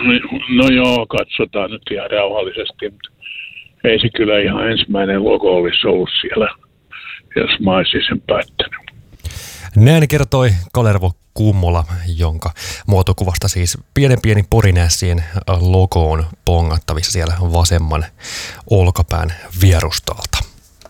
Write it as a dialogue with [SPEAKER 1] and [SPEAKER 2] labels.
[SPEAKER 1] No joo, katsotaan nyt ihan rauhallisesti, mutta ei se kyllä ihan ensimmäinen logo olisi ollut siellä, jos mä olisin sen päättänyt.
[SPEAKER 2] Näin kertoi Kalervo Kummola, jonka muotokuvasta siis pieni Porinässien logo on pongattavissa siellä vasemman olkapään vierustalta.